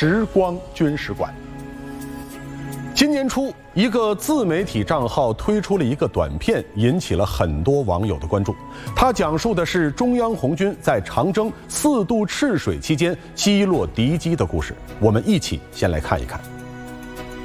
时光军事馆。今年初，一个自媒体账号推出了一个短片，引起了很多网友的关注。它讲述的是中央红军在长征4渡赤水期间击落敌机的故事。我们一起先来看一看。